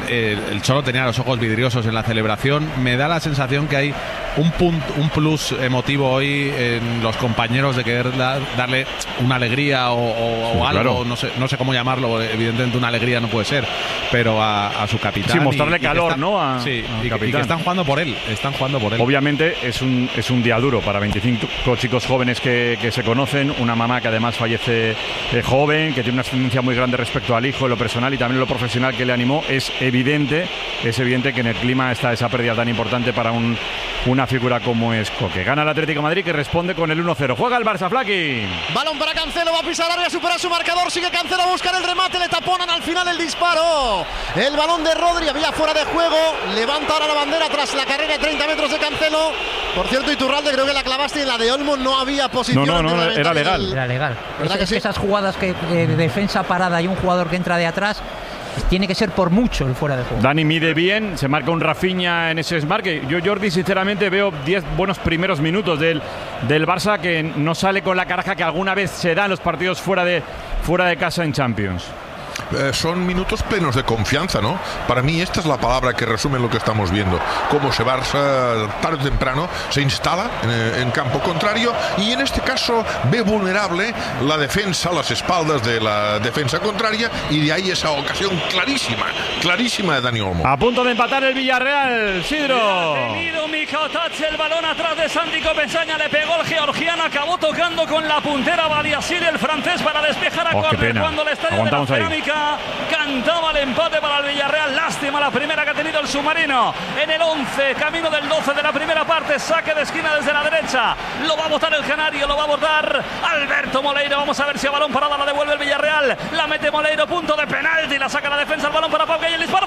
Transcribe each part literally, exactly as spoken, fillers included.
el, el Cholo tenía los ojos vidriosos en la celebración. Me da la sensación que hay un punto, un plus emotivo hoy en los compañeros de querer da, darle una alegría o, o, sí, o algo, claro. no sé, no sé cómo llamarlo. Evidentemente una alegría no puede ser, pero a, a su capitán. Sí, mostrarle y, calor, y están, ¿no? A, sí, a y, y que están jugando por él, están jugando por él. Obviamente es un es un día duro para veinticinco chicos jóvenes que, que se conocen, una mamá que además fallece eh, joven, que tiene una ascendencia muy grande respecto al hijo en lo personal y también en lo profesional que le animó. Es evidente, es evidente que en el clima está esa pérdida tan importante para un, una figura como es Coque. Gana el Atlético de Madrid, que responde con el uno cero. Juega el Barça, Flaki. Balón para Cancelo, va a pisar área, supera su marcador, sigue Cancelo a buscar el remate, le taponan al final el disparo. El balón de Rodri había fuera de juego, levanta ahora la bandera tras la carrera de treinta metros de Cancelo. Por cierto, Iturralde, creo que la clavaste y en la de Olmo no había posición. No, no, no, era legal. Era legal. Es, que es sí? que esas jugadas que eh, de defensa parada y un jugador que entra de atrás, tiene que ser por mucho el fuera de juego. Dani mide bien, se marca un Rafinha en ese desmarque. Yo, Jordi, sinceramente veo diez buenos primeros minutos del, del Barça, que no sale con la caraja que alguna vez se da en los partidos fuera de, fuera de casa en Champions. Eh, son minutos plenos de confianza, ¿no? Para mí esta es la palabra que resume lo que estamos viendo. Cómo se Barça tarde o temprano se instala en, en campo contrario y en este caso ve vulnerable la defensa, las espaldas de la defensa contraria, y de ahí esa ocasión clarísima, clarísima de Dani Olmo. A punto de empatar el Villarreal, Sidro. Ha tenido Mijatovic el balón atrás de Santi Copensaña, le pegó el georgiano, acabó tocando con la puntera Badiashile, el francés, para despejar a oh, córner cuando el estadio Aguantamos de la Cerámica cantaba el empate para el Villarreal. Lástima la primera que ha tenido el submarino en el once, camino del doce de la primera parte. Saque de esquina desde la derecha, lo va a botar el canario, lo va a botar Alberto Moleiro. Vamos a ver si a balón parada la devuelve el Villarreal, la mete Moleiro, punto de penalti, la saca la defensa, el balón para Pau y el disparo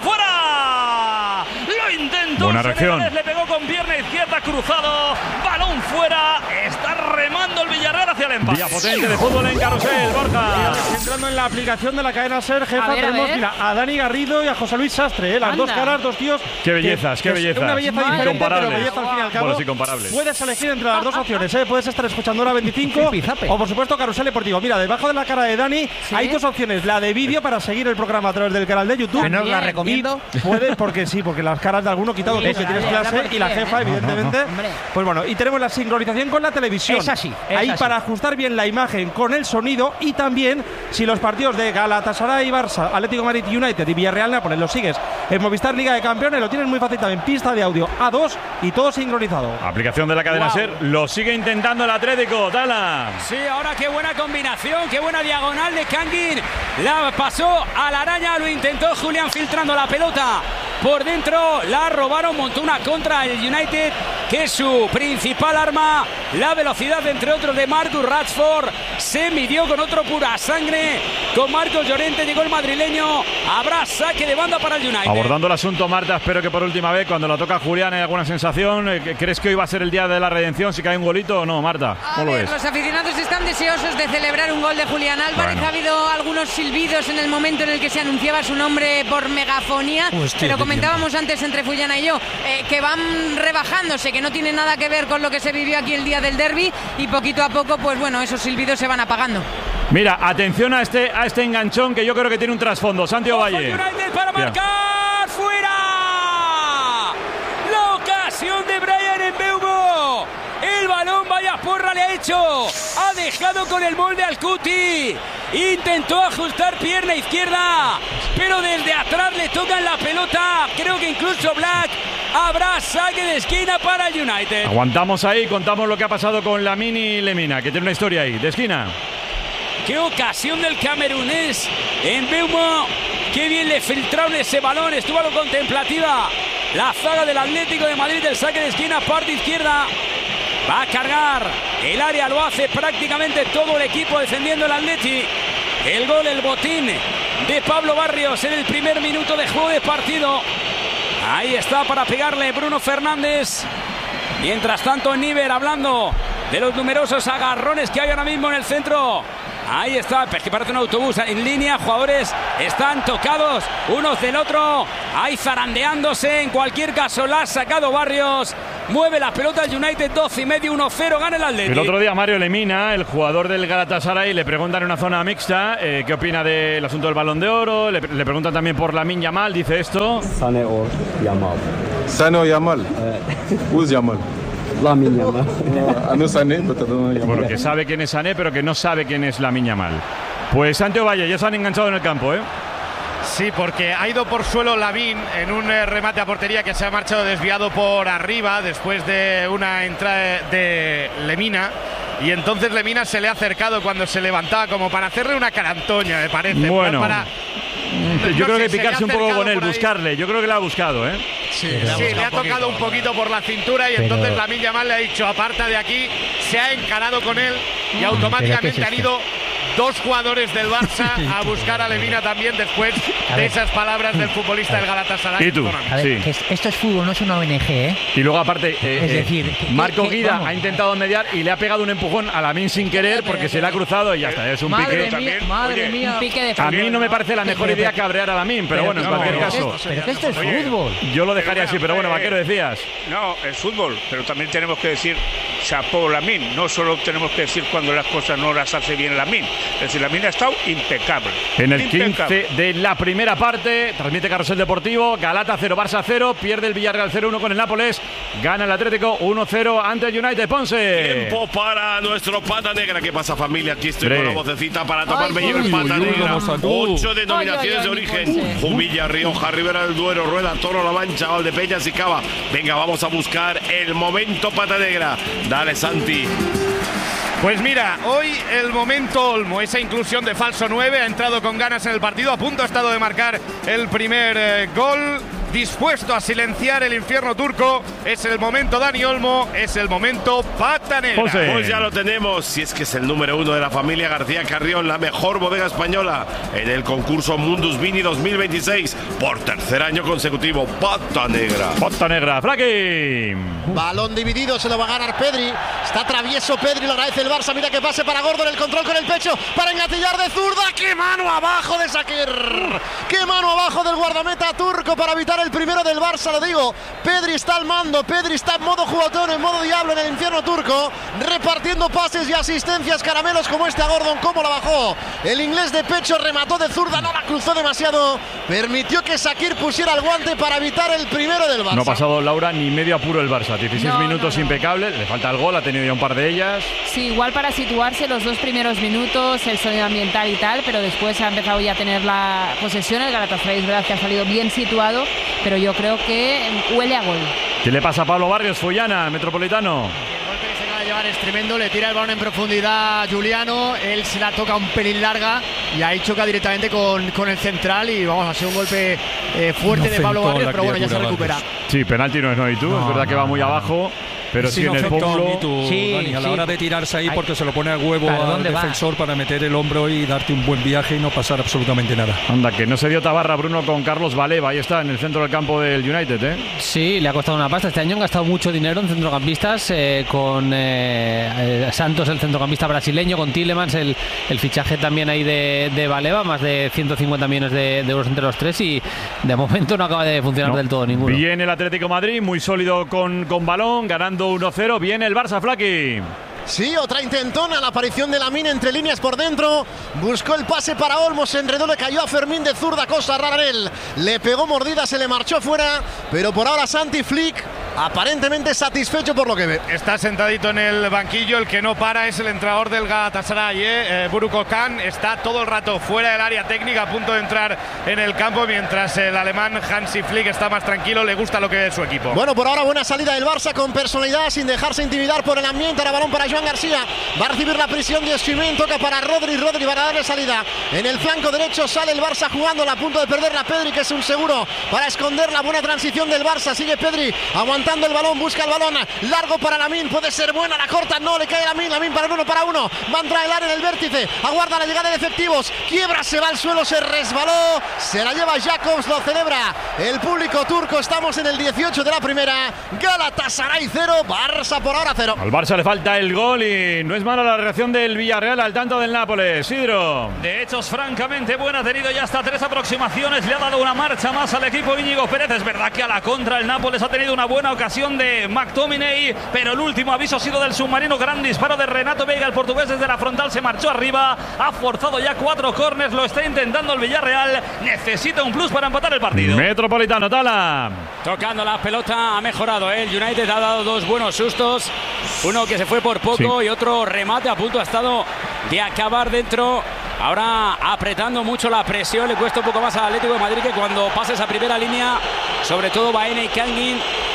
fuera. Lo intentó, buena reacción, le pegó con pierna izquierda, cruzado, balón fuera. Está remando el Villarreal hacia el empate. Día potente de fútbol en Carrusel, Borja. Entrando en la aplicación de la cadena SER, jefa, a ver, tenemos a, mira, a Dani Garrido y a José Luis Sastre, ¿eh? las Anda. dos caras, dos tíos. Qué bellezas, que, qué bellezas. Una belleza Madre. diferente, pero Comparables. belleza al fin y al cabo. Bueno, sí, comparables. Puedes elegir entre las dos opciones, ¿eh? Puedes estar escuchando hora veinticinco o, por supuesto, Carrusel Deportivo. Mira, debajo de la cara de Dani ¿Sí? hay dos opciones. La de vídeo para seguir el programa a través del canal de YouTube. Que no os la Bien. recomiendo. Y puedes, porque sí, porque las caras de alguno quitado tú, Sí, que tienes ya, ya, clase, ya, y la ya, jefa, ya. evidentemente. Hombre. Pues bueno, y tenemos la sincronización con la televisión. Es así, es Ahí así. para ajustar bien la imagen con el sonido, y también si los partidos de Galatasaray, Barça, Atlético de Madrid, United y Villarreal Nápoles los sigues en Movistar Liga de Campeones, lo tienes muy fácil también, pista de audio A dos y todo sincronizado. Aplicación de la cadena Wow. SER, lo sigue intentando el Atlético, Tala. Sí, ahora qué buena combinación, qué buena diagonal de Kangin. La pasó a la araña, lo intentó Julián filtrando la pelota por dentro, la robaron, montó una contra el United, que es su principal arma, la velocidad, entre otros, de Marcus Rashford. Se midió con otro pura sangre, con Marcos Llorente, llegó el madrileño. Habrá saque de banda para el United. Abordando el asunto, Marta, espero que por última vez, cuando la toca Julián, hay alguna sensación. ¿Crees que hoy va a ser el día de la redención si cae un golito o no, Marta? ¿Cómo A lo ver, ves? los aficionados están deseosos de celebrar un gol de Julián Álvarez. Bueno. Ha habido algunos silbidos en el momento en el que se anunciaba su nombre por megafonía, Hostia, pero qué comentábamos antes entre Fullana y yo eh, que van rebajándose, que no tiene nada que ver con lo que se vivió aquí el día del derbi, y poquito a poco, pues bueno, esos silbidos se van apagando. Mira, atención a este, a este enganchón que yo creo que tiene un trasfondo. Santiago Valle. United para marcar, fuera. La ocasión de Brian Mbeumo. El balón, vaya porra le ha hecho. Ha dejado con el molde al Cuti. Intentó ajustar pierna izquierda, pero desde atrás le tocan la pelota. Creo que incluso Black. Habrá saque de esquina para el United. Aguantamos ahí, contamos lo que ha pasado con Lamine Lemina, que tiene una historia ahí, de esquina. Qué ocasión del camerunés en Mbeumo. Qué bien le filtraron ese balón. Estuvo a lo contemplativa la zaga del Atlético de Madrid. El saque de esquina, parte izquierda. Va a cargar el área, lo hace prácticamente todo el equipo defendiendo el Atleti. El gol, el botín de Pablo Barrios en el primer minuto de juego de partido. Ahí está para pegarle Bruno Fernández. Mientras tanto, Níver hablando de los numerosos agarrones que hay ahora mismo en el centro. Ahí está, es que parece un autobús en línea. Jugadores están tocados unos del otro. Ahí zarandeándose. En cualquier caso, la ha sacado Barrios. Mueve la pelota el United, doce y medio, uno cero, gana el Atlético. El otro día Mario Lemina, el jugador del Galatasaray, le preguntan en una zona mixta eh, qué opina del asunto del Balón de Oro. Le, le preguntan también por Lamine Yamal, dice esto. Sané o Yamal. Sané o Yamal. Who's Yamal? Lamine Yamal. No Sané, pero Yamal. Porque sabe quién es Sané, pero que no sabe quién es Lamine Yamal. Pues Santiago Valle, ya se han enganchado en el campo, ¿eh? Sí, porque ha ido por suelo Lavín en un eh, remate a portería que se ha marchado desviado por arriba después de una entrada de Lemina. Y entonces Lemina se le ha acercado cuando se levantaba como para hacerle una carantoña, me parece. Bueno, para, yo no creo sé, que picarse un poco con él, buscarle. Yo creo que la ha buscado, ¿eh? Sí, sí, le ha tocado un poquito por la cintura y pero... entonces Lamine Yamal le ha dicho, aparta de aquí, se ha encarado con él y automáticamente han ido dos jugadores del Barça a buscar a Lemina también después de esas palabras del futbolista del Galatasaray. ¿Y tú? A ver, sí. que esto es fútbol, no es una O N G, ¿eh? Y luego aparte, eh, es decir, eh, Marco que, Guida vamos. ha intentado mediar y le ha pegado un empujón a Lamine sin querer porque se le ha cruzado y ya está. Es un madre pique. Mía, madre Oye, mía, un pique de a mí no me parece la mejor idea cabrear a Lamine, pero, pero bueno, en no, cualquier pero caso. Es, pero que esto es Oye, fútbol. Yo lo dejaría así, pero bueno, Vaquero, decías. No, es fútbol, pero también tenemos que decir chapó Lamine. No solo tenemos que decir cuando las cosas no las hace bien Lamine. Es decir, Lamine ha estado impecable. En el impecable. quince de la primera parte, transmite Carrusel Deportivo, Galata cero, Barça cero, pierde el Villarreal cero uno con el Nápoles, gana el Atlético uno cero ante el United. Ponce. Tiempo para nuestro Pata Negra. ¿Qué pasa, familia? Aquí estoy Bre. con la vocecita para tomarme yo el Pata Negra. Ocho denominaciones de origen: Jumilla, Rioja, Ribera del Duero, Rueda, Toro, La Mancha, Valdepeñas y Cava. Venga, vamos a buscar el momento Pata Negra. Dale, Santi. Pues mira, hoy el momento Olmo, esa inclusión de falso nueve, ha entrado con ganas en el partido, a punto ha estado de marcar el primer eh, gol, dispuesto a silenciar el infierno turco. Es el momento Dani Olmo, es el momento Pata Negra. José. Pues ya lo tenemos, si es que es el número uno de la familia García Carrión, la mejor bodega española en el concurso Mundus Vini dos mil veintiséis, por tercer año consecutivo. Pata Negra. Pata Negra, Flaki. Balón dividido, se lo va a ganar Pedri. Está travieso Pedri, lo agradece el Barça. Mira que pase para Gordon, el control con el pecho para engatillar de zurda. ¡Qué mano abajo de Shakir! ¡Qué mano abajo del guardameta turco para evitar el primero del Barça! Lo digo, Pedri está al mando, Pedri está en modo juguetón, en modo diablo en el infierno turco, repartiendo pases y asistencias, caramelos como este a Gordon. ¿Cómo la bajó? El inglés de pecho remató de zurda, no la cruzó demasiado, permitió que Shakir pusiera el guante para evitar el primero del Barça. No ha pasado, Laura, ni medio apuro el Barça. dieciséis no, minutos no, no. impecable, le falta el gol, ha tenido ya un par de ellas. Sí, igual para situarse los dos primeros minutos, el sonido ambiental y tal, pero después ha empezado ya a tener la posesión. El Galatasaray es verdad que ha salido bien situado, pero yo creo que huele a gol. ¿Qué le pasa a Pablo Barrios, Fullana, Metropolitano? Llevar es tremendo, le tira el balón en profundidad a Juliano, él se la toca un pelín larga y ahí choca directamente con, con el central y vamos a hacer un golpe eh, fuerte no de Pablo Barrios, pero bueno, ya se recupera. Sí, penalti no es no y tú, no, es verdad no, que va muy no. abajo. Pero sí, sí en el pómulo. Sí, Dani, a la sí. hora de tirarse ahí, porque se lo pone al huevo al defensor va? para meter el hombro y darte un buen viaje y no pasar absolutamente nada. Anda, que no se dio tabarra Bruno con Carlos Baleba, ahí está, en el centro del campo del United, ¿eh? Sí, le ha costado una pasta. Este año han gastado mucho dinero en centrocampistas, eh, con eh, Santos, el centrocampista brasileño, con Tielemans, el, el fichaje también ahí de, de Baleba, más de ciento cincuenta millones de, de euros entre los tres, y de momento no acaba de funcionar no. del todo ninguno. Viene el Atlético Madrid, muy sólido con, con balón, ganando uno cero. Viene el Barça, Flaki. Sí, otra intentona, la aparición de Lamine entre líneas por dentro, buscó el pase para Olmo, se enredó, le cayó a Fermín de zurda, cosa rara en él, le pegó mordida, se le marchó fuera, pero por ahora Santi Flick aparentemente satisfecho por lo que ve. Está sentadito en el banquillo, el que no para es el entrenador del Galatasaray, ¿eh? Eh, Buruko Khan está todo el rato fuera del área técnica, a punto de entrar en el campo, mientras el alemán Hansi Flick está más tranquilo, le gusta lo que ve su equipo. Bueno, por ahora buena salida del Barça con personalidad, sin dejarse intimidar por el ambiente. Ahora balón para Joan García, va a recibir la presión de Osimhen, toca para Rodri, Rodri para darle salida. En el flanco derecho sale el Barça jugando, a punto de perder la Pedri, que es un seguro para esconder la buena transición del Barça. Sigue Pedri aguantando el balón, busca el balón largo para Lamine, puede ser buena, la corta, no, le cae Lamine, Lamine para el uno para uno, va a entrar el área en el vértice, aguarda la llegada de efectivos, quiebra, se va al suelo, se resbaló, se la lleva Jacobs, lo celebra el público turco. Estamos en el dieciocho de la primera, Galatasaray cero, Barça por ahora cero. Al Barça le falta el gol y no es mala la reacción del Villarreal al tanto del Nápoles. Sidro. De hecho, es francamente buena, ha tenido ya hasta tres aproximaciones, le ha dado una marcha más al equipo Íñigo Pérez. Es verdad que a la contra el Nápoles ha tenido una buena buena ocasión de McTominay, pero el último aviso ha sido del submarino. Gran disparo de Renato Veiga, el portugués desde la frontal se marchó arriba, ha forzado ya cuatro córners, lo está intentando el Villarreal, necesita un plus para empatar el partido. Metropolitano, Tala. Tocando la pelota, ha mejorado, ¿eh? El United ha dado dos buenos sustos, uno que se fue por poco sí. y otro remate a punto ha estado de acabar dentro. Ahora apretando mucho la presión, le cuesta un poco más al Atlético de Madrid que cuando pasa esa primera línea, sobre todo Baena y Kangin.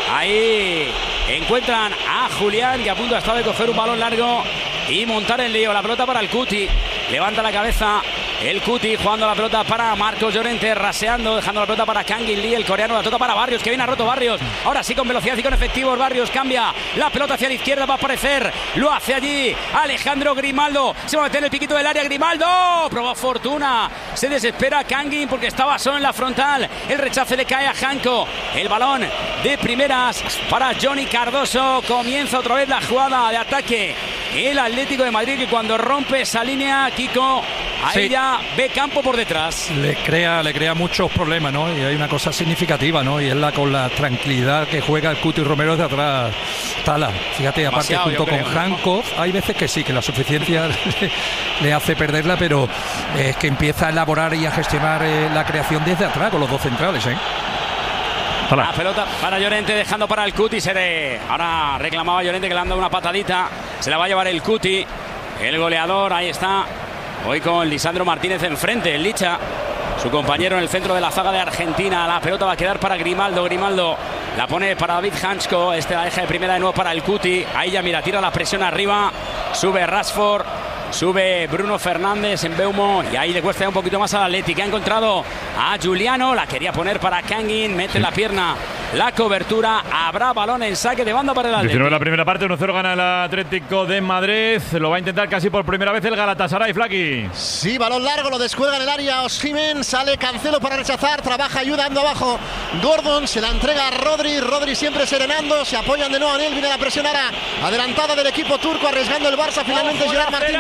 Ahí encuentran a Julián, que a punto ha estado de coger un balón largo y montar el lío. La pelota para el Cuti, levanta la cabeza el Cuti, jugando la pelota para Marcos Llorente, raseando, dejando la pelota para Kangin Lee, el coreano, la toca para Barrios, que viene a roto Barrios, ahora sí con velocidad y con efectivos. Barrios cambia la pelota hacia la izquierda, va a aparecer, lo hace allí Alejandro Grimaldo, se va a meter en el piquito del área, Grimaldo, probó fortuna, se desespera Kangin porque estaba solo en la frontal, el rechace le cae a Janko, el balón de primeras para Johnny Cardoso, comienza otra vez la jugada de ataque, el Atlético de Madrid, que cuando rompe esa línea, Kiko, ahí sí. ya ve campo por detrás. Le crea, le crea muchos problemas, ¿no? Y hay una cosa significativa, ¿no? Y es la con la tranquilidad que juega el Cuti Romero de atrás. Tala, fíjate, aparte Demasiado, junto con Hankov, hay veces que sí, que la suficiencia le hace perderla, pero es que empieza a elaborar y a gestionar eh, la creación desde atrás con los dos centrales, ¿eh? La pelota para Llorente, dejando para el Cuti. Se de... Ahora reclamaba Llorente que le han dado una patadita. Se la va a llevar el Cuti, el goleador. Ahí está. Hoy con Lisandro Martínez enfrente. El Licha, su compañero en el centro de la zaga de Argentina. La pelota va a quedar para Grimaldo. Grimaldo la pone para David Hansko. Este la deja de primera de nuevo para el Cuti. Ahí ya mira, tira la presión arriba. Sube Rashford. Sube Bruno Fernández en Beumo y ahí le cuesta ya un poquito más al Atlético. Ha encontrado a Juliano, la quería poner para Kangin, mete la pierna, la cobertura, habrá balón en saque de banda para el Atlético. diecinueve la primera parte, uno cero gana el Atlético de Madrid, lo va a intentar casi por primera vez el Galatasaray, Flaki. Sí, balón largo, lo descuelga en el área Osimhen, sale Cancelo para rechazar, trabaja ayudando abajo Gordon, se la entrega a Rodri, Rodri siempre serenando, se apoyan de nuevo en él, viene la presión ahora adelantada del equipo turco, arriesgando el Barça, finalmente oh, Gerard Martín.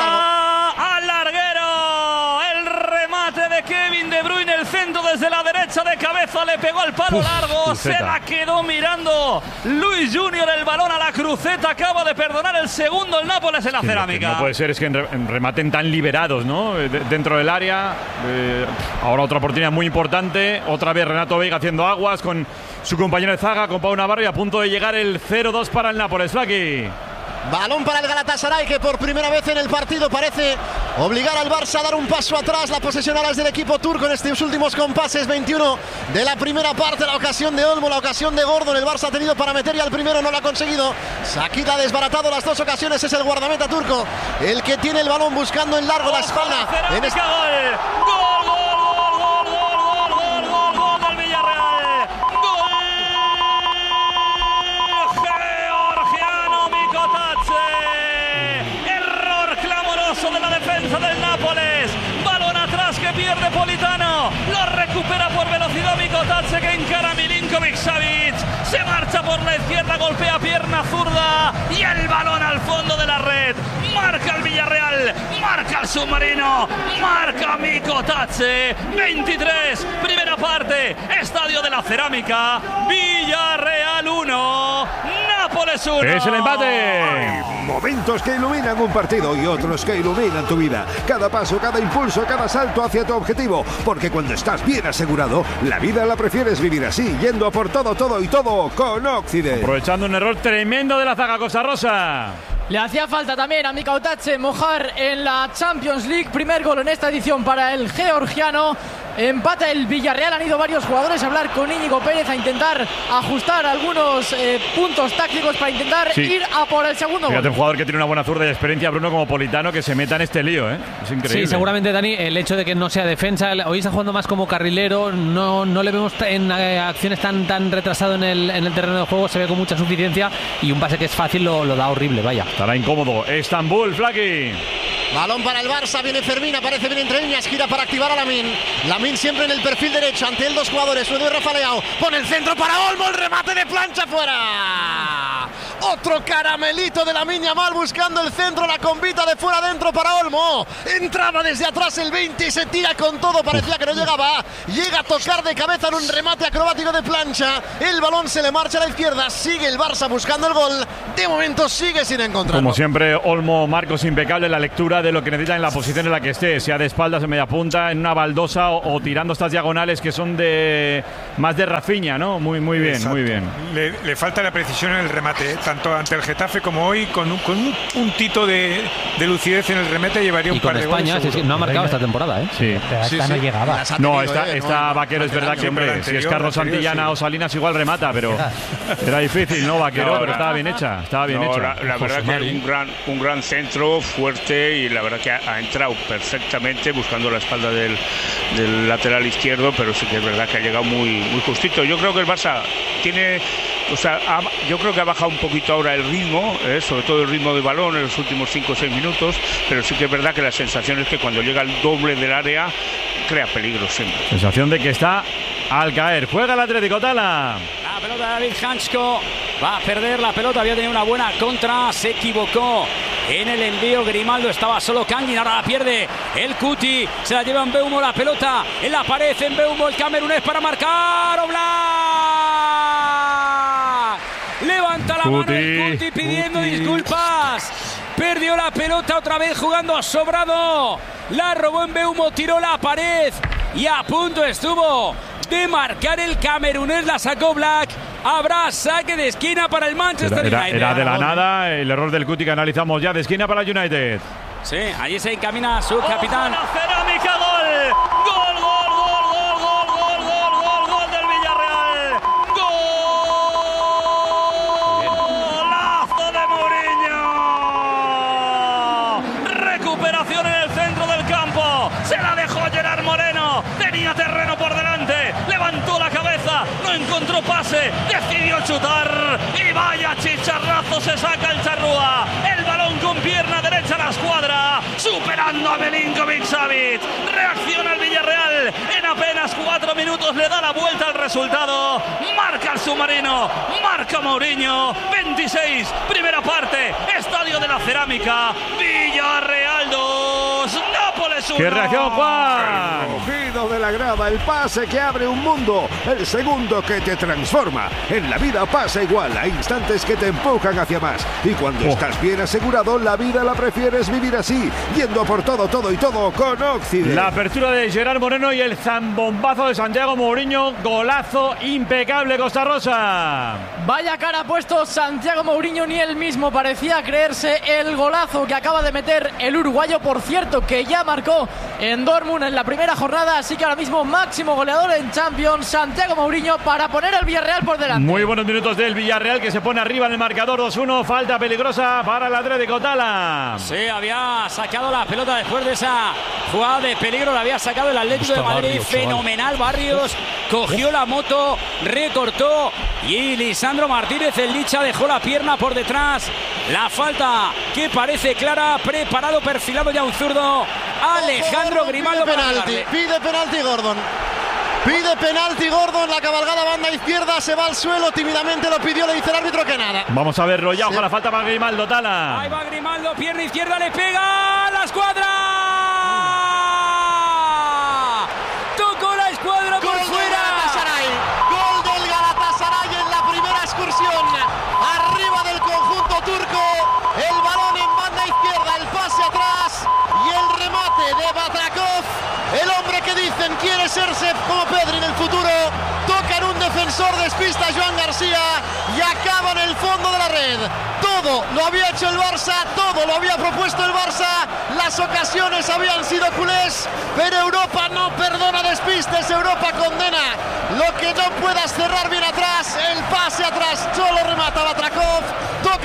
Al larguero, el remate de Kevin De Bruyne, el centro desde la derecha de cabeza, le pegó al palo Uf, largo, cruceta. Se la quedó mirando Luis Junior, el balón a la cruceta, acaba de perdonar el segundo el Nápoles en la sí, cerámica. No puede ser, es que rematen tan liberados, ¿no? De, dentro del área, eh, ahora otra oportunidad muy importante, otra vez Renato Veiga haciendo aguas con su compañero de zaga, con Pau Navarro, y a punto de llegar el cero dos para el Nápoles, Flaki. Balón para el Galatasaray, que por primera vez en el partido parece obligar al Barça a dar un paso atrás. La posesión ahora es del equipo turco en estos últimos compases. veintiuno de la primera parte, la ocasión de Olmo, la ocasión de Gordon. El Barça ha tenido para meter y al primero no lo ha conseguido. Saquita ha desbaratado las dos ocasiones. Es el guardameta turco el que tiene el balón buscando en largo la espalda. En este... ¡Gol! ¡Gol, gol, gol, gol, gol, gol, gol del Villarreal! ¡Gol! Georgiano Mikotadze. Error clamoroso de la defensa del Nápoles. Balón atrás que pierde Politano. Lo recupera por velocidad Mikotadze, que encara a Milinkovic-Savic. Se marcha por la izquierda, golpea pierna zurda y el balón al fondo de la red. Marca el Villarreal, marca el submarino, marca Mikotadze. veintitrés, primera parte, Estadio de la Cerámica, Villarreal uno, Nápoles uno. Es el empate. Hay momentos que iluminan un partido y otros que iluminan tu vida. Cada paso, cada impulso, cada salto hacia tu objetivo. Porque cuando estás bien asegurado, la vida la prefieres vivir así, yendo a por todo, todo y todo con Occident. Aprovechando un error tremendo de la zaga Costa Rosa. Le hacía falta también a Mikotadze mojar en la Champions League. Primer gol en esta edición para el georgiano. Empata el Villarreal. Han ido varios jugadores a hablar con Íñigo Pérez, a intentar ajustar algunos eh, puntos tácticos para intentar sí. ir a por el segundo Fíjate, gol. Un jugador que tiene una buena zurda y experiencia, Bruno, como Politano, que se meta en este lío, ¿eh? Es increíble. Sí, seguramente, Dani, el hecho de que no sea defensa, hoy está jugando más como carrilero, no, no le vemos en eh, acciones tan, tan retrasado en el, en el terreno de juego, se ve con mucha suficiencia y un pase que es fácil lo, lo da horrible, vaya. Estará incómodo. Estambul, Flaki. Balón para el Barça, viene Fermín, aparece bien entre líneas, gira para activar a Lamine. Lamine siempre en el perfil derecho, ante él dos jugadores, uno de Rafa Leao, pone el centro para Olmo, el remate de plancha fuera. Otro caramelito de Lamine Yamal buscando el centro, la convita de fuera adentro para Olmo. Entraba desde atrás el veinte y se tira con todo, parecía que no llegaba. Llega a tocar de cabeza en un remate acrobático de plancha. El balón se le marcha a la izquierda, sigue el Barça buscando el gol. De momento sigue sin encontrarlo. Como siempre, Olmo, Marcos, impecable la lectura de lo que necesita en la posición en la que esté, sea de espaldas, en media punta, en una baldosa o, o tirando estas diagonales que son de más de Rafinha, ¿no? Muy, muy bien, Exacto. muy bien. Le, le falta la precisión en el remate, ¿eh? Tanto ante el Getafe como hoy, con un, con un puntito de, de lucidez en el remate llevaría un y con par de España, goles. sí, sí, no ha marcado esta temporada, ¿eh? Sí. Pero esta sí, no sí. llegaba. No, esta, esta Vaquero es verdad que, hombre, si es Carlos Santillana o Salinas igual remata, pero era difícil, ¿no, Vaquero? No, pero estaba bien hecha, estaba bien no, hecha. La, la verdad que un gran, un gran centro, fuerte, y la verdad que ha, ha entrado perfectamente buscando la espalda del, del lateral izquierdo, pero sí que es verdad que ha llegado muy, muy justito. Yo creo que el Barça tiene, o sea, ha, yo creo que ha bajado un poquito ahora el ritmo, eh, sobre todo el ritmo de balón en los últimos cinco o seis minutos, pero sí que es verdad que la sensación es que cuando llega el doble del área crea peligro siempre. Sensación de que está al caer. Juega el Atlético, Tala. La pelota de David Hansko va a perder la pelota, había tenido una buena contra, se equivocó en el envío, Grimaldo, estaba solo Kangin, ahora la pierde el Cuti, se la lleva en Mbeumo, la pelota en la pared, en Mbeumo el camerunés para marcar, Oblak, levanta la Cuti, mano el Cuti pidiendo Cuti. disculpas, perdió la pelota otra vez jugando sobrado, la robó en Mbeumo, tiró la pared y a punto estuvo de marcar el camerunés, la sacó Black. Habrá saque de esquina para el Manchester Era, United. era de la nada el error del Cuti que analizamos ya, de esquina para el United. Sí, allí se encamina su capitán. La cerámica, gol. Gol, gol, gol, gol, gol, gol, gol, gol, gol del Villarreal. Golazo de Mourinho. Recuperación en el centro del campo. Se la dejó Gerard Moreno. Tenía terreno por delante. Levantó la cabeza. No encontró pase. Decidió chutar. Y vaya chicharrazo se saca el Charrúa. El balón con pierna derecha a la escuadra. Superando a Milinkovic-Savic. Reacciona el Villarreal. En apenas cuatro minutos le da la vuelta al resultado. Marca el submarino. Marca Mourinho. veintiséis. Primera parte. Estadio de la Cerámica. Villarreal dos. Nápoles uno. ¡Qué reacción, Juan! El cogido de la grada, el pase que abre un mundo, el segundo que te transforma. En la vida pasa igual, hay instantes que te empujan hacia más. Y cuando Oh. estás bien asegurado, la vida la prefieres vivir así, yendo a por todo, todo y todo con Occident. La apertura de Gerard Moreno y el zambombazo de Santiago Mourinho. Golazo impecable, Costa Rosa. Vaya cara ha puesto Santiago Mourinho, ni él mismo parecía creerse el golazo que acaba de meter el uruguayo, por cierto, que ya marcó en Dortmund en la primera jornada, así que ahora mismo máximo goleador en Champions, Santiago Mourinho, para poner al Villarreal por delante. Muy buenos minutos del Villarreal, que se pone arriba en el marcador dos uno. Falta peligrosa para el Atlético, Tala. Sí, había sacado la pelota después de esa jugada de peligro, la había sacado el Atlético de Está Madrid. Barrios, chaval. Fenomenal Barrios, cogió la moto, recortó y Lisandro Martínez, el Licha, dejó la pierna por detrás. La falta que parece clara, preparado, perfilado ya un zurdo, Alejandro Grimaldo Pide para penalti, pegarle. pide penalti Gordon. Pide penalti Gordon, la cabalgada banda izquierda, se va al suelo, tímidamente lo pidió, le dice el árbitro que nada. Vamos a verlo ya, ojalá falta para Grimaldo, Tala. Ahí va Grimaldo, pierna izquierda, le pega a la escuadra. Tocó la escuadra por Gol del fuera. Galatasaray, gol del Galatasaray en la primera excursión, arriba del conjunto turco, el balón en banda izquierda, el pase atrás y el remate de Batrakov, el hombre que dicen quiere serse como Pedri en el futuro, toca en un defensor, despista a Joan García y acaba en el fondo de la red. Todo lo había hecho el Barça, todo lo había propuesto el Barça, las ocasiones habían sido culés, pero Europa no perdona despistes, Europa condena lo que no puedas cerrar bien atrás, el pase atrás, solo remata Batrakov, toca en un defensor.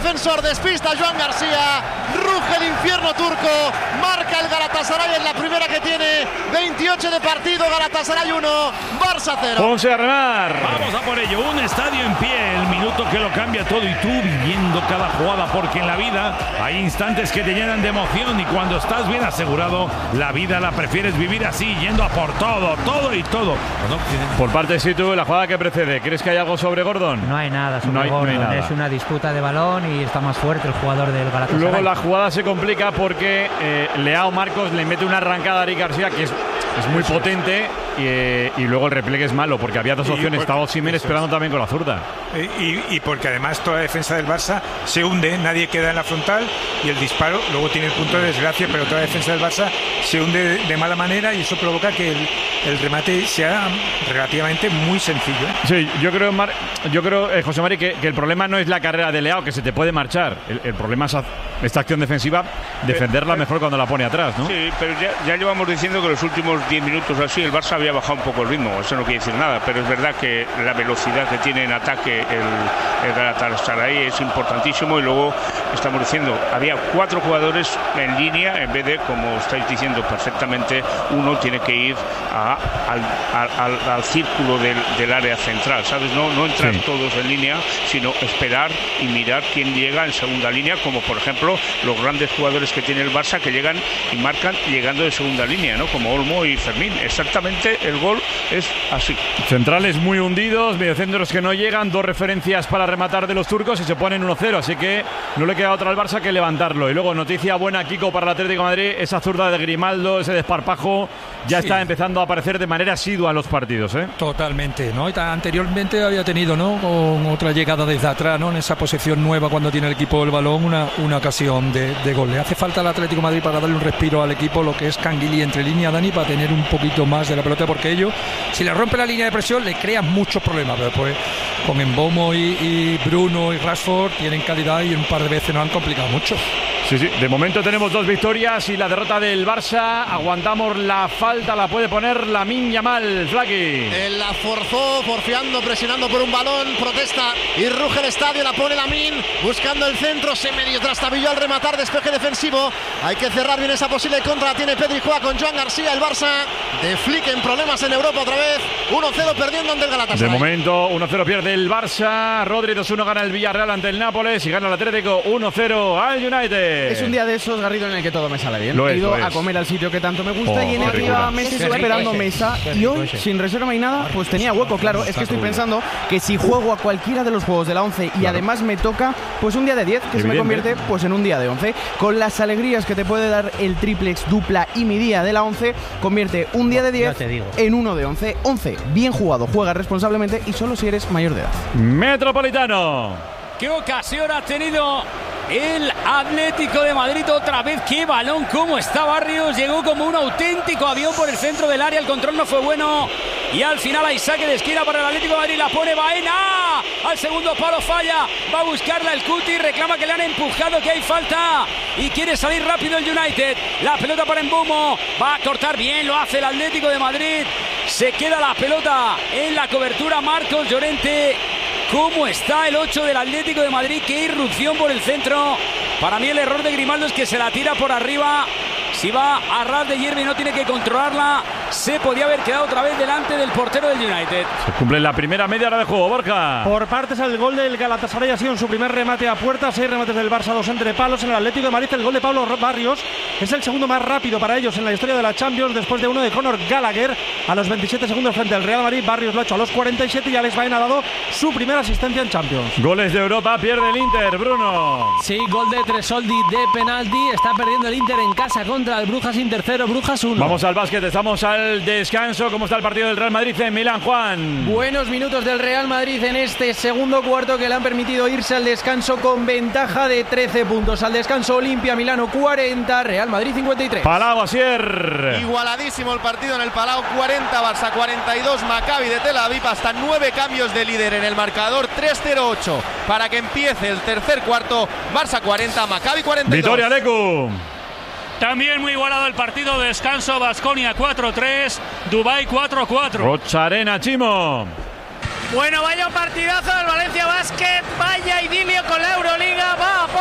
defensor, despista Joan García, ruge el infierno turco, marca el Galatasaray en la primera que tiene, veintiocho de partido, Galatasaray uno, Barça cero. Ponce a remar. Vamos a por ello, un estadio en pie, el minuto que lo cambia todo y tú viviendo cada jugada, porque en la vida hay instantes que te llenan de emoción y cuando estás bien asegurado, la vida la prefieres vivir así, yendo a por todo, todo y todo. Por parte de Situ, la jugada que precede, ¿crees que hay algo sobre Gordon? No hay nada sobre no hay, Gordon, no hay nada. Es una disputa de balón y está más fuerte el jugador del Galatasaray. Luego la jugada se complica porque eh, Leao Marcos le mete una arrancada a Eric García que es, es muy potente y, eh, y luego el repliegue es malo porque había dos opciones, estaba Osimhen esperando también con la zurda. Y, y porque además toda la defensa del Barça se hunde, nadie queda en la frontal y el disparo luego tiene el punto de desgracia, pero toda la defensa del Barça se hunde de, de mala manera y eso provoca que el, el remate sea relativamente muy sencillo. Sí, yo creo, Mar, yo creo eh, José Mari, que, que el problema no es la carrera de Leao, que se te puede marchar. El, el problema es esta acción defensiva, defenderla pero, mejor cuando la pone atrás, ¿no? Sí, pero ya, ya llevamos diciendo que los últimos diez minutos así el Barça había bajado un poco el ritmo, eso no quiere decir nada, pero es verdad que la velocidad que tiene en ataque el, el Galatasaray es importantísimo y luego estamos diciendo, había cuatro jugadores en línea en vez de, como estáis diciendo perfectamente, uno tiene que ir a, al, al, al círculo del, del área central, ¿sabes? No, no entrar sí. todos en línea, sino esperar y mirar quién llega en segunda línea, como por ejemplo los grandes jugadores que tiene el Barça que llegan y marcan llegando de segunda línea, ¿no? Como Olmo y Fermín. Exactamente, el gol es así. Centrales muy hundidos, mediocentros que no llegan, dos referencias para rematar de los turcos y se ponen uno cero, así que no le queda otra al Barça que levantarlo. Y luego noticia buena, Kiko, para el Atlético de Madrid, esa zurda de Grimaldo, ese desparpajo ya sí. está empezando a aparecer de manera asidua en los partidos, ¿eh? Totalmente, ¿no? Y anteriormente había tenido, ¿no? Con otra llegada desde atrás, ¿no? En esa posición nueva cuando tiene el equipo el balón, una, una ocasión de, de gol. Le hace falta al Atlético de Madrid para darle un respiro al equipo, lo que es Canguilí entre línea, Dani, para tener un poquito más de la pelota, porque ellos, si le rompe la línea de presión, le crean muchos problemas, pero después con Mbeumo y, y Bruno y Rashford tienen calidad y un par de veces nos han complicado mucho. Sí, sí, de momento tenemos dos victorias y la derrota del Barça. Aguantamos la falta, la puede poner Lamine Yamal, Flaky. Él la forzó, porfiando, presionando por un balón, protesta y ruge el estadio, la pone Lamine, buscando el centro, se medio trastabilló al rematar, despeje defensivo. Hay que cerrar bien esa posible contra, la tiene Pedri, juega con Joan García, el Barça de Flick en problemas en Europa otra vez, uno cero perdiendo ante el Galatasaray. De momento uno cero pierde el Barça, Rodri dos uno gana el Villarreal ante el Nápoles y gana el Atlético uno cero al United. Es un día de esos, Garrido, en el que todo me sale bien. Lo He ido es, a comer al sitio que tanto me gusta oh, y en el que iba meses esperando mesa y hoy, sin reserva ni nada, pues tenía hueco, claro. Es que estoy pensando que si juego a cualquiera de los juegos de la once y claro. además me toca, pues un día de diez, que Evidente. se me convierte pues en un día de once. Con las alegrías que te puede dar el triplex, dupla y mi día de la once, convierte un día de diez en uno de once. once, bien jugado, juega responsablemente y solo si eres mayor de edad. Metropolitano. ¿Qué ocasión ha tenido el Atlético de Madrid otra vez? ¡Qué balón! ¿Cómo está Barrios? Llegó como un auténtico avión por el centro del área. El control no fue bueno. Y al final hay saque de esquina para el Atlético de Madrid. La pone Baena. Al segundo palo falla. Va a buscarla el Cuti. Reclama que le han empujado, que hay falta. Y quiere salir rápido el United. La pelota para Mbeumo. Va a cortar bien. Lo hace el Atlético de Madrid. Se queda la pelota en la cobertura. Marcos Llorente. ¿Cómo está el ocho del Atlético de Madrid? ¡Qué irrupción por el centro! Para mí el error de Grimaldo es que se la tira por arriba. Si va a ras de hierba y no tiene que controlarla, se podía haber quedado otra vez delante del portero del United. Se cumple la primera media hora de juego, Borja. Por partes, el gol del Galatasaray ha sido en su primer remate a puerta. Seis remates del Barça, dos entre palos. En el Atlético de Madrid, el gol de Pablo Barrios es el segundo más rápido para ellos en la historia de la Champions, después de uno de Conor Gallagher a los veintisiete segundos frente al Real Madrid. Barrios lo ha hecho a los cuarenta y siete y Alex Baena ha dado su primera asistencia en Champions. Goles de Europa, pierde el Inter, Bruno. Sí, gol de Tresoldi de penalti. Está perdiendo el Inter en casa contra el Brujas, Inter cero, Brujas uno. Vamos al básquet, estamos al descanso. ¿Cómo está el partido del Real Madrid en Milán, Juan? Buenos minutos del Real Madrid en este segundo cuarto que le han permitido irse al descanso con ventaja de trece puntos. Al descanso, Olimpia Milano cuarenta, Real Madrid cincuenta y tres. Palau, Asier. Igualadísimo el partido en el Palau, cuarenta Barça, cuarenta y dos Maccabi de Tel Aviv. Hasta nueve cambios de líder en el marcador, tres cero ocho para que empiece el tercer cuarto. Barça cuarenta, Maccabi cuarenta y dos. Vitoria, Lecu. También muy igualado el partido, descanso, Baskonia cuatro tres, Dubái cuatro cuatro. Rocha Arena, Chimo. Bueno, vaya partidazo del Valencia Basket, vaya idilio con la Euroliga, va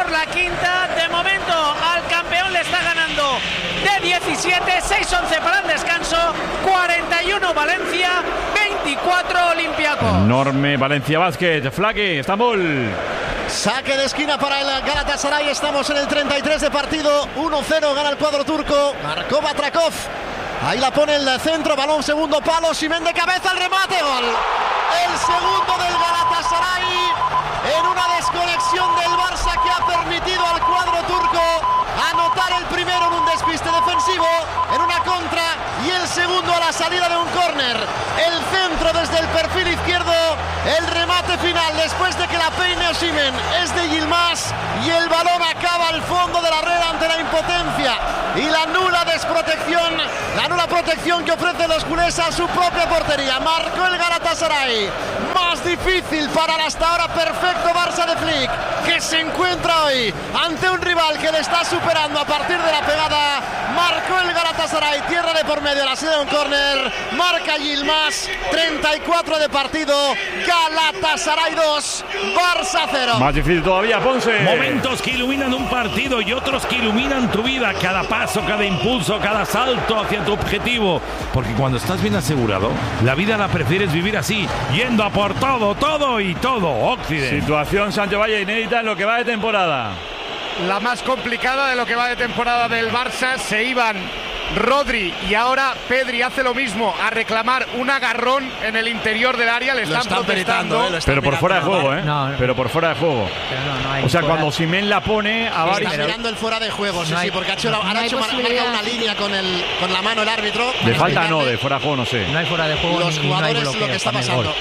por la quinta. De momento al campeón le está ganando de diecisiete, seis once para el descanso, cuarenta y uno Valencia, veinticuatro Olympiacos. Enorme Valencia Basket, Flaky, Estambul. Saque de esquina para el Galatasaray, estamos en el treinta y tres de partido, uno cero gana el cuadro turco, marcó Batrakov. Ahí la pone el centro, balón segundo palo, Simen de cabeza, el remate, gol. El segundo del Galatasaray en una desconexión del Barça que ha permitido al cuadro turco anotar el primero en un despiste defensivo, en una contra, y el segundo a la salida de un córner. El centro desde el perfil izquierdo, el remate final después de que la peine Osimhen es de Yilmaz y el balón acaba al fondo de la red ante la impotencia y la nula desprotección, la nula protección que ofrecen los culés a su propia portería. Marcó el Galatasaray, más difícil para el hasta ahora perfecto Barça de Flick, que se encuentra hoy ante un rival que le está superando a partir de la pegada. Marcó el Galatasaray, tierra de por medio, la salida de un córner, marca Yilmaz, treinta y cuatro de partido, Galatasaray dos, Barça cero. Más difícil todavía, Ponce. Momentos que iluminan un partido y otros que iluminan tu vida, cada paso, cada impulso, cada salto hacia tu objetivo, porque cuando estás bien asegurado, la vida la prefieres vivir así, yendo a por todo, todo y todo. Occidente. Situación Sancho Valle inédita en lo que va de temporada. La más complicada de lo que va de temporada del Barça. Se iban Rodri y ahora Pedri hace lo mismo, a reclamar un agarrón en el interior del área. Le están, están protestando, eh, están pero por fuera de juego, ¿eh? No, no. Pero por fuera de juego. No, no hay o sea, fuera. Cuando Osimhen la pone a varios. Está mirando el fuera de juego, sí, no hay, sí, porque ha hecho, no, ha no hecho marca una línea con, el, con la mano el árbitro. De falta no, de fuera de juego no sé. No hay fuera de juego. Los ni, jugadores, no hay bloqueo, lo que está pasando.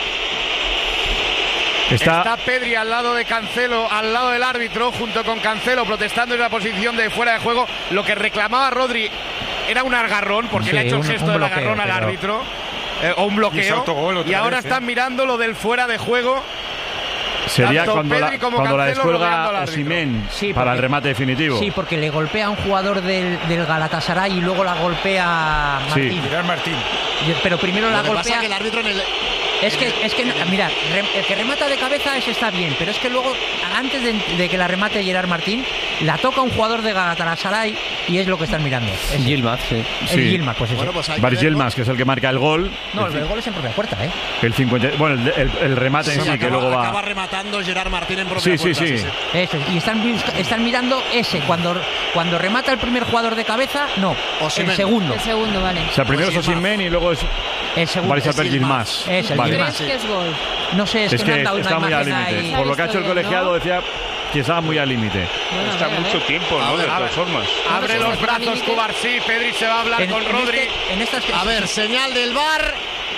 Está... Está Pedri al lado de Cancelo, al lado del árbitro, junto con Cancelo protestando en la posición de fuera de juego. Lo que reclamaba Rodri era un agarrón, porque sí, le ha hecho el gesto del agarrón al pero... árbitro, eh, o un bloqueo. Y, y ahora vez, están eh. mirando lo del fuera de juego. Sería cuando la, cuando la descuelga Osimhen sí, para el remate definitivo. Sí, porque le golpea a un jugador del, del Galatasaray y luego la golpea Martín. Sí. Gerard Martín. Pero primero lo la que golpea. Pasa que el árbitro en el... Es que, es que, mira, el que remata de cabeza ese está bien, pero es que luego, antes de, de que la remate Gerard Martín, la toca un jugador de Galatasaray y es lo que están mirando. Es Yilmaz, sí. El sí. Yilmaz, pues eso. Bueno, pues Baris Yilmaz, que es el que marca el gol. No, el, el gol es en propia puerta, ¿eh? El cincuenta, bueno, el, el, el remate sí, en sí, acaba, que luego va. Acaba rematando Gerard Martín en propia sí, puerta. Sí, sí, sí. Eso, y están, están mirando ese. Cuando, cuando remata el primer jugador de cabeza, no. Osimhen. El segundo. El segundo, vale. O sea, primero es Osimhen y luego es. El segundo. Baris Yilmaz. Es el vale. ¿Crees que es gol? No sé, es, es que, que me han dado está una muy al imagen límite. ahí. Por lo que ha hecho el colegiado, ¿no? decía que estaba muy al límite. Bueno, está ver, mucho ver. tiempo, ¿no? De todas formas. Abre los brazos Cubarsí, Pedri se va a hablar en, con en Rodri. Este, en estas, a ver, señal del V A R.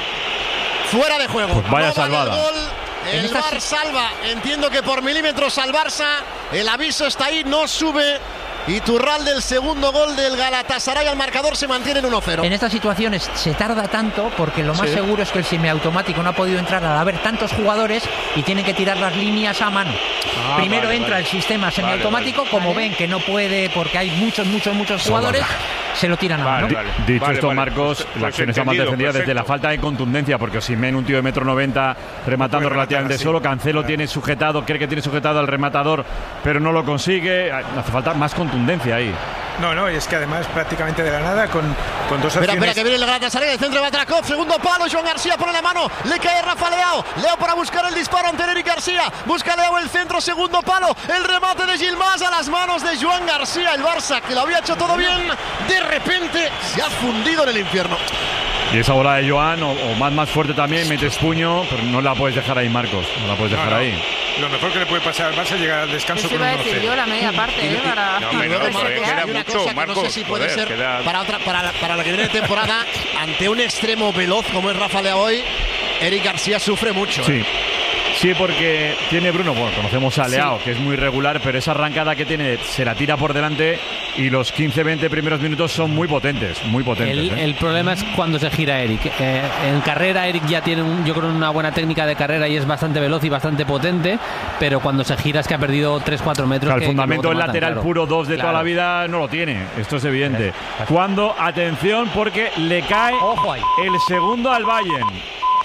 Fuera de juego. Pues vaya no salvada. Vale el gol. El V A R salva. Entiendo que por milímetros al Barça. El aviso está ahí, no sube. Iturralde, el segundo gol del Galatasaray al marcador, se mantiene en uno cero. En estas situaciones se tarda tanto porque lo más sí. seguro es que el semiautomático no ha podido entrar al haber tantos jugadores y tienen que tirar las líneas a mano. Ah, Primero vale, entra vale. el sistema semiautomático, vale, vale. como vale. ven que no puede porque hay muchos, muchos, muchos jugadores, vale. se lo tiran a mano. Vale, vale. Dicho vale, esto, vale. Marcos, pues, la acción está más defendida perfecto. desde la falta de contundencia, porque Osimhen, un tío de metro noventa, rematando relativamente así. solo, Cancelo claro. tiene sujetado, cree que tiene sujetado al rematador, pero no lo consigue. Hace falta más contundencia ahí. No, no, y es que además prácticamente de la nada con, con dos espera, acciones. Espera, que viene el Galatasaray, el centro de Batrakov, segundo palo, Joan García pone la mano, le cae Rafa Leao, Leo para buscar el disparo ante Eric García, busca Leo el centro, segundo palo, el remate de Yilmaz a las manos de Joan García, el Barça que lo había hecho todo bien, de repente se ha fundido en el infierno. Y esa bola de Joan, o, o más más fuerte también, metes puño, pero no la puedes dejar ahí, Marcos, no la puedes dejar no, no. ahí. Lo mejor que le puede pasar al Barça es llegar al descanso con un uno cero. Yo la media parte, ¿eh? Para... No, no, no, queda mucho, Marcos. No sé si puede joder, ser queda... para, otra, para, para la que viene de temporada, ante un extremo veloz como es Rafa Leao hoy, Eric García sufre mucho. Sí. ¿eh? Sí, porque tiene Bruno, bueno, conocemos a Leao, sí. que es muy regular, pero esa arrancada que tiene se la tira por delante y los quince veinte primeros minutos son muy potentes, muy potentes. El, ¿eh? el problema es cuando se gira Eric. Eh, en carrera Eric ya tiene, un, yo creo, una buena técnica de carrera y es bastante veloz y bastante potente, pero cuando se gira es que ha perdido tres cuatro metros. Claro, que, el fundamento del lateral claro. puro dos de claro. toda la vida no lo tiene, esto es evidente. Cuando, atención, porque le cae Ojo ahí. el segundo al Bayern.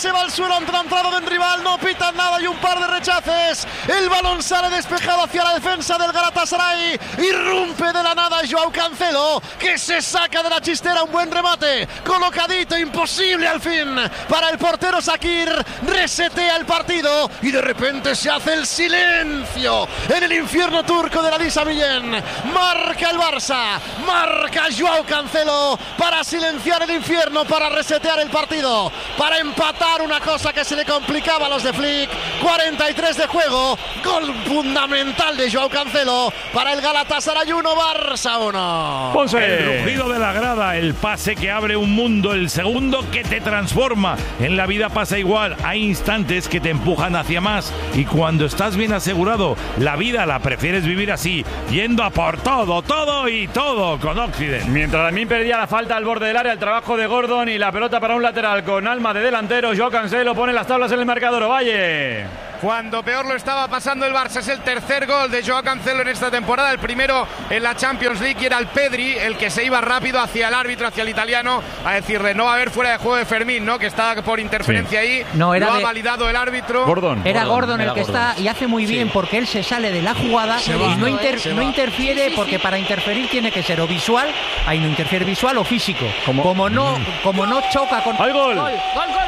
se va al suelo ante la entrada del rival, no pitan nada y un par de rechaces. El balón sale despejado hacia la defensa del Galatasaray. Irrumpe de la nada Joao Cancelo, que se saca de la chistera un buen remate. Colocadito, imposible al fin para el portero Shaqiri. Resetea el partido y de repente se hace el silencio en el infierno turco de la Lisa Millén. Marca el Barça, marca Joao Cancelo para silenciar el infierno, para resetear el partido, para empatar una cosa que se le complicaba a los de Flick. cuarenta y tres de juego, gol fundamental de Joao Cancelo para el Galatasaray uno, Barça uno. Ponce. El rugido de la grada, el pase que abre un mundo, el segundo que te transforma. En la vida pasa igual, hay instantes que te empujan hacia más y cuando estás bien asegurado, la vida la prefieres vivir así, yendo a por todo, todo y todo con Occident. Mientras también perdía la falta al borde del área, el trabajo de Gordon y la pelota para un lateral con alma de delantero. Joao Cancelo pone las tablas en el marcador. Ovalle. Cuando peor lo estaba pasando el Barça, es el tercer gol de Joao Cancelo en esta temporada, el primero en la Champions League, y era el Pedri el que se iba rápido hacia el árbitro, hacia el italiano, a decirle no va a haber fuera de juego de Fermín, ¿no? Que está por interferencia sí. ahí, no, era lo de... ha validado el árbitro. Gordon. Era Gordon, Gordon el era que Gordon. está y hace muy bien sí. porque él se sale de la jugada se y va, no, inter, eh, no interfiere sí, sí, porque sí. para interferir tiene que ser o visual, ahí no interfiere visual o físico. ¿Cómo? Como no, mm. como no choca con... ¡Al gol! ¡Gol, gol, gol!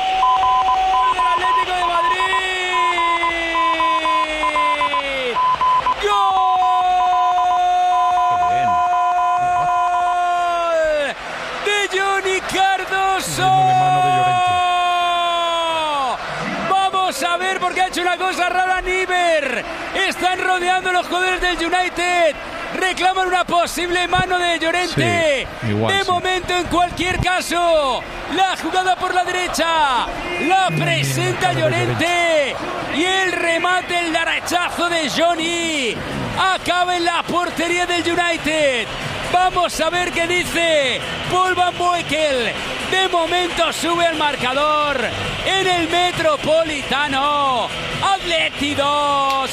Vamos a ver porque ha hecho una cosa rara Niver. Están rodeando los jugadores del United. Reclaman una posible mano de Llorente. Sí, igual, de sí. momento, en cualquier caso, la jugada por la derecha la presenta Llorente. Y el remate, el derechazo de Johnny acaba en la portería del United. Vamos a ver qué dice Paul Van Boekel. De momento sube el marcador en el Metropolitano. Atleti dos,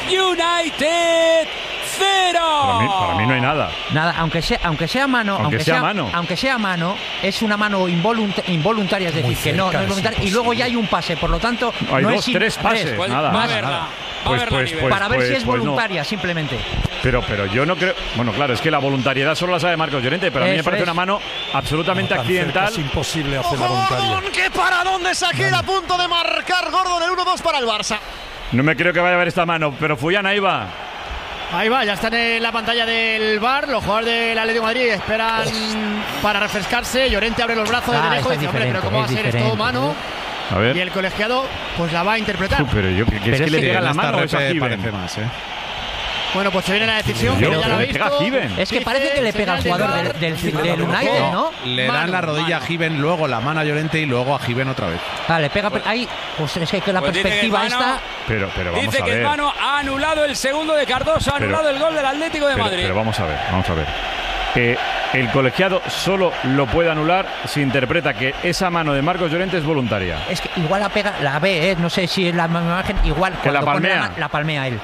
United cero. Para mí, para mí no hay nada. Nada, aunque sea, aunque sea mano, aunque, aunque sea, sea mano, aunque sea mano, es una mano involunt involuntaria, es decir, que no, no es voluntaria. Y luego ya hay un pase, por lo tanto, hay no dos, es tres pases, tres, nada, más, nada. nada. Pues, pues, pues, para ver pues, si es pues voluntaria, no. simplemente. Pero, pero yo no creo. Bueno, claro, es que la voluntariedad solo la sabe Marcos Llorente, pero a mí me parece es. una mano absolutamente no, accidental. Es imposible hacer la ¡Ojo, voluntaria. Gordon! ¡Qué paradón de Shaqiri! A punto de marcar Gordon el uno dos para el Barça. No me creo que vaya a ver esta mano, pero Fuyan, ahí va. Ahí va, ya están en la pantalla del V A R. Los jugadores del Atlético de Madrid esperan para refrescarse. Llorente abre los brazos Ah, desde lejos y dice, hombre, pero ¿cómo va a ser esto mano? A ver. Y el colegiado pues la va a interpretar. Uh, pero yo, que es pero que le sí, pega la esta mano refe a Given. parece más, ¿eh? Bueno, pues se viene la decisión, Yo, pero ya la ha le visto. pega a Given. Es que parece que le pega al jugador del, del, del United, ¿no? Le dan Mano, la rodilla mano. a Given, luego la mano a Llorente y luego a Given otra vez. Ah, le pega ahí. Pues es que, que la Pues dice que perspectiva es mano. esta. Pero, pero vamos Dice a que ver. el mano ha anulado el segundo de Cardoso, ha Pero- anulado el gol del Atlético de Pero, Madrid. pero vamos a ver, vamos a ver. Eh, el colegiado solo lo puede anular si interpreta que esa mano de Marcos Llorente es voluntaria. Es que igual la pega, la ve, ¿eh? No sé si es la misma imagen, igual Que la cuando pone palmea. ma- la palmea él.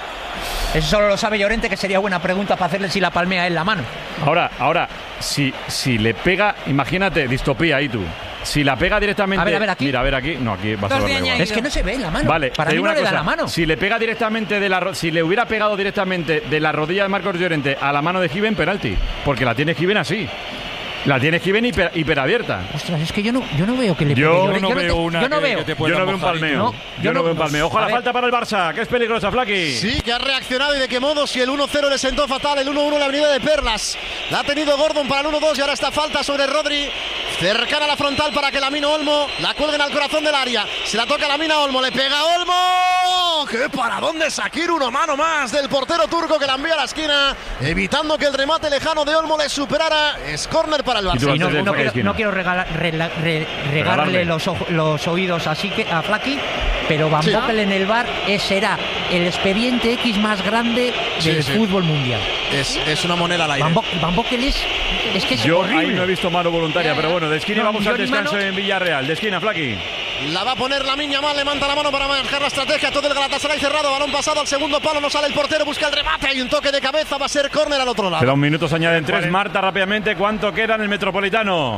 Eso solo lo sabe Llorente, que sería buena pregunta para hacerle si la palmea él la mano. Ahora, ahora, si, si le pega, imagínate, distopía ahí tú. Si la pega directamente. A ver, a ver, aquí. Mira, a ver aquí. No, aquí va a Dos ser de igual. añadido. Es que no se ve la mano. Vale, para te mí digo no una le da cosa. la mano. Si le pega directamente de la ro- si le hubiera pegado directamente de la rodilla de Marcos Llorente a la mano de Given, penalti. Porque la tiene Given así. La tiene Given hiper, hiperabierta. Ostras, es que yo no, yo no veo que le pegue Yo Llorente. no te- veo una yo no que- veo. que te pueda Yo no veo un mojar y palmeo. No, Yo no veo un palmeo. Ojo a la ver. falta para el Barça, que es peligrosa, Flaky. Sí, que ha reaccionado y de qué modo. Si el uno cero le sentó fatal, el uno uno la venida de Perlas. La ha tenido Gordon para el uno dos y ahora esta falta sobre Rodri. Cercana a la frontal para que la mina Olmo la cuelguen al corazón del área. Se la toca la mina Olmo, le pega Olmo. ¡Qué paradón de Shaqiri! Uno mano más del portero turco que la envía a la esquina, evitando que el remate lejano de Olmo le superara. Es córner para el Y tú Barça. Y no, antes del no saque de quiero, esquina. no quiero regala- rela- re- Regalarle. regarle los, ojo- los oídos así que a Flaky, pero Van Sí. Boekel en el V A R es- será el expediente X más grande Sí, del sí. fútbol mundial. Es, es una moneda al aire. Van, Bo- Van Boekel es, es que es Yo horrible. ahí no he visto mano voluntaria, pero bueno, de esquina No, vamos yo al ni descanso mano. en Villarreal. De esquina, Flaky. La va a poner la Miña Mal, levanta la mano para manejar la estrategia. Todo el Galatasaray cerrado, balón pasado al segundo palo, no sale el portero, busca el remate. Hay un toque de cabeza, va a ser córner al otro lado. Queda un minuto, se añaden tres. Marta, rápidamente, ¿cuánto queda en el Metropolitano?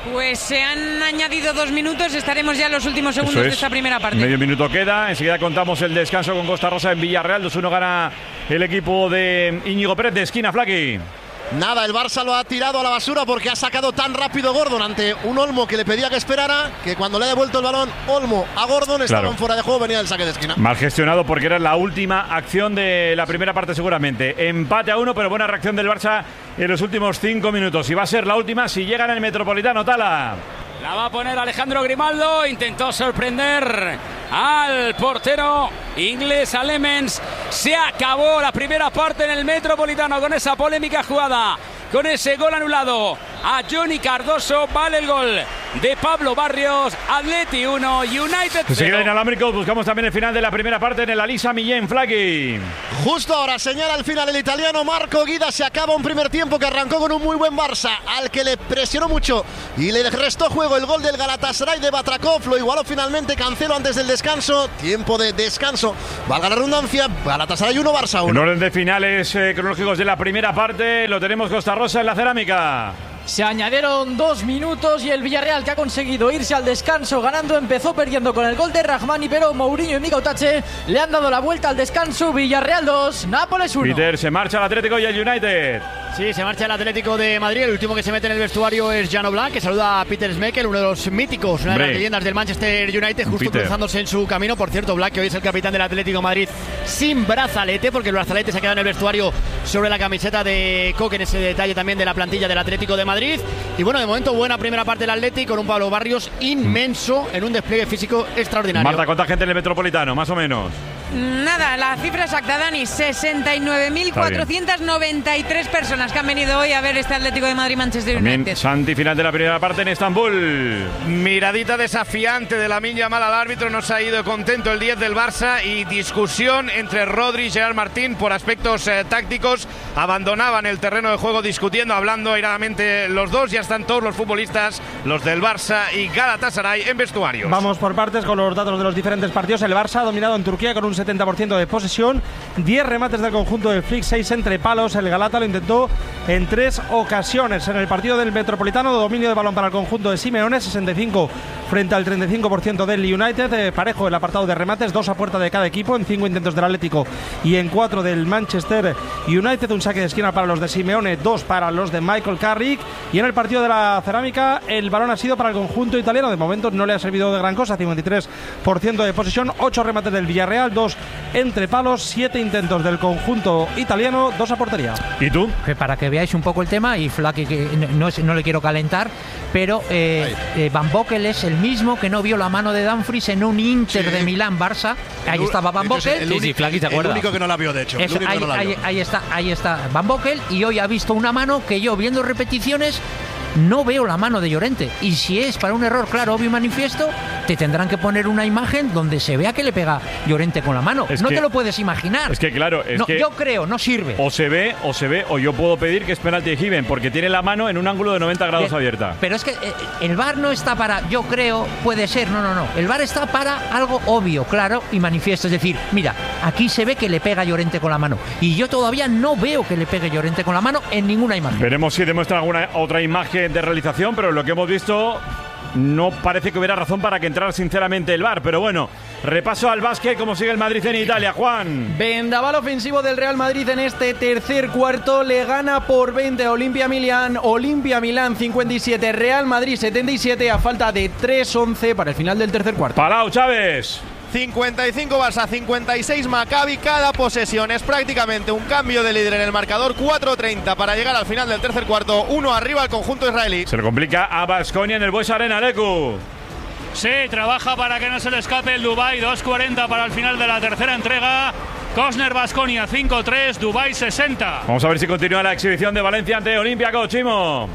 Pues se han añadido dos minutos, estaremos ya en los últimos segundos de esta primera parte. Medio minuto queda, enseguida contamos el descanso con Costa Rosa en Villarreal. dos uno gana el equipo de Íñigo Pérez de esquina, Flaqui. Nada, el Barça lo ha tirado a la basura porque ha sacado tan rápido Gordon ante un Olmo que le pedía que esperara, que cuando le ha devuelto el balón Olmo a Gordon estaban claro. fuera de juego, venía del saque de esquina. Mal gestionado porque era la última acción de la primera parte seguramente. Empate a uno, pero buena reacción del Barça en los últimos cinco minutos. Y va a ser la última si llegan al Metropolitano, Tala. La va a poner Alejandro Grimaldo, intentó sorprender al portero inglés, a Lemens. Se acabó la primera parte en el Metropolitano con esa polémica jugada, con ese gol anulado a Johnny Cardoso. Vale el gol de Pablo Barrios. Atleti uno, United cero. Seguida inalámbrico, buscamos también el final de la primera parte en el Alisa Millén, Flaqui. Justo ahora señala al final el italiano Marco Guida. Se acaba un primer tiempo que arrancó con un muy buen Barça, al que le presionó mucho y le restó juego el gol del Galatasaray de Batrakov. Lo igualó finalmente Cancelo antes del descanso. Tiempo de descanso, valga la redundancia. Galatasaray uno, Barça uno. En orden de finales eh, cronológicos de la primera parte, lo tenemos Costa Rosa en la cerámica. Se añadieron dos minutos y el Villarreal, que ha conseguido irse al descanso ganando, empezó perdiendo con el gol de Rahmani, pero Mourinho y Mika Utache le han dado la vuelta al descanso. Villarreal dos, Nápoles uno. Peter, se marcha el Atlético y el United. Sí, se marcha el Atlético de Madrid. El último que se mete en el vestuario es Jan Oblak, que saluda a Peter Schmeichel, uno de los míticos, una de las leyendas del Manchester United, justo Peter. cruzándose en su camino. Por cierto, Oblak, que hoy es el capitán del Atlético de Madrid, sin brazalete, porque el brazalete se ha quedado en el vestuario sobre la camiseta de Coque, en ese detalle también de la plantilla del Atlético de Madrid. Y bueno, de momento buena primera parte del Atlético, con un Pablo Barrios inmenso en un despliegue físico extraordinario. Marta, ¿cuánta gente en el Metropolitano, más o menos? Nada, la cifra exacta, Dani, sesenta y nueve mil cuatrocientas noventa y tres personas que han venido hoy a ver este Atlético de Madrid-Manchester También United. Santi, final de la primera parte en Estambul. Miradita desafiante de Lamine Yamal al árbitro, no se ha ido contento el diez del Barça, y discusión entre Rodri y Gerard Martín por aspectos eh, tácticos. Abandonaban el terreno de juego discutiendo, hablando airadamente los dos. Ya están todos los futbolistas, los del Barça y Galatasaray, en vestuarios. Vamos por partes con los datos de los diferentes partidos. El Barça ha dominado en Turquía con un setenta por ciento de posesión, diez remates del conjunto del Flick, seis entre palos. El Galata lo intentó en tres ocasiones. En el partido del Metropolitano, dominio de balón para el conjunto de Simeone, sesenta y cinco frente al treinta y cinco por ciento del United. Eh, parejo el apartado de remates, dos a puerta de cada equipo, en cinco intentos del Atlético y en cuatro del Manchester United. Un saque de esquina para los de Simeone, dos para los de Michael Carrick. Y en el partido de la cerámica, el balón ha sido para el conjunto italiano. De momento no le ha servido de gran cosa, cincuenta y tres por ciento de posesión, ocho remates del Villarreal, dos entre palos, siete intentos del conjunto italiano, dos a portería. ¿Y tú? Que para que veáis un poco el tema, y Flaqui, que no, no le quiero calentar, pero eh, eh, Van Bokel es el mismo que no vio la mano de Dumfries en un Inter sí. de Milán-Barça. Ahí estaba Van Bokel. Sí, sí, Flaqui, ¿te acuerdas? El único que no la vio, de hecho. Eso, ahí, no la ahí, ahí está, ahí está Van Bokel, y hoy ha visto una mano que yo, viendo repeticiones, no veo la mano de Llorente. Y si es para un error claro, obvio y manifiesto, te tendrán que poner una imagen donde se vea que le pega Llorente con la mano. Es no que, te lo puedes imaginar. Es que claro, es no, que yo creo, no sirve. O se ve, o se ve, o yo puedo pedir que es penalti de Given, porque tiene la mano en un ángulo de noventa grados Bien, abierta. Pero es que eh, el V A R no está para, yo creo, puede ser, no, no, no. El V A R está para algo obvio, claro y manifiesto. Es decir, mira, aquí se ve que le pega Llorente con la mano. Y yo todavía no veo que le pegue Llorente con la mano en ninguna imagen. Veremos si demuestra alguna otra imagen de realización, pero lo que hemos visto no parece que hubiera razón para que entrara sinceramente el V A R. Pero bueno, repaso al básquet, cómo sigue el Madrid en Italia, Juan. Vendaval ofensivo del Real Madrid en este tercer cuarto, le gana por veinte a Olimpia Milán. Olimpia Milán cincuenta y siete, Real Madrid setenta y siete, a falta de tres once para el final del tercer cuarto. Palau, Chávez. cincuenta y cinco Barça, cincuenta y seis Maccabi. Cada posesión es prácticamente un cambio de líder en el marcador. Cuatro treinta para llegar al final del tercer cuarto. Uno arriba al conjunto israelí. Se le complica a Baskonia en el Bues Arena, Leku. Sí, trabaja para que no se le escape el Dubái. dos cuarenta para el final de la tercera entrega. Cosner Baskonia cinco tres, Dubái sesenta. Vamos a ver si continúa la exhibición de Valencia ante Olympiacos, Chimo.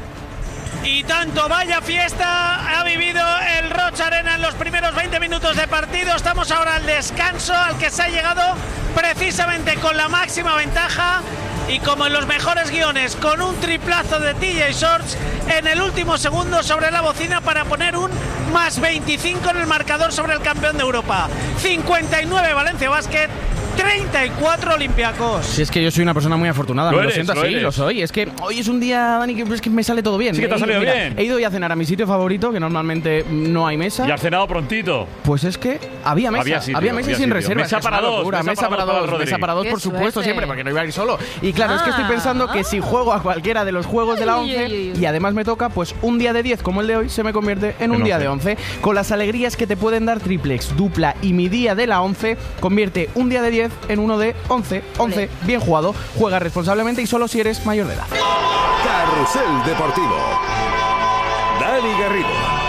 Y tanto vaya fiesta ha vivido el Rocha Arena en los primeros veinte minutos de partido. Estamos ahora al descanso, al que se ha llegado precisamente con la máxima ventaja. Y como en los mejores guiones, con un triplazo de T J Shorts en el último segundo sobre la bocina para poner un más veinticinco en el marcador sobre el campeón de Europa. cincuenta y nueve Valencia Basket, treinta y cuatro Olympiacos. Si es que yo soy una persona muy afortunada, lo me eres, lo siento lo así, eres. lo soy. Es que hoy es un día, Dani, que es que me sale todo bien. Sí que te ha salido Mira, bien. He ido ya a cenar a mi sitio favorito, que normalmente no hay mesa. Y has cenado prontito. Pues es que había mesa, Había había, sitio, mesa había sin sitio. reserva. Mesa es que para es una dos, locura. mesa Mesa para para dos para dos, Rodri. mesa para dos, Qué por supuesto, suerte. siempre, porque no iba a ir solo. Y claro, es que estoy pensando que si juego a cualquiera de los juegos de la Uy, once uy, uy. y además me toca, pues un día de diez como el de hoy se me convierte en un En día once. de once. Con las alegrías que te pueden dar triplex, dupla y mi día de la once, convierte un día de diez en uno de once. once, bien jugado, juega responsablemente y solo si eres mayor de edad. Carrusel Deportivo. Dani Garrido.